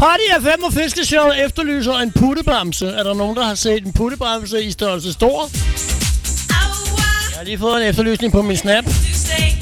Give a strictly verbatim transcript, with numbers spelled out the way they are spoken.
Party F M og Fiskeshow efterlyser en puttebamse. Er der nogen, der har set en puttebamse i størrelse stor? Jeg har lige fået en efterlysning på min snap.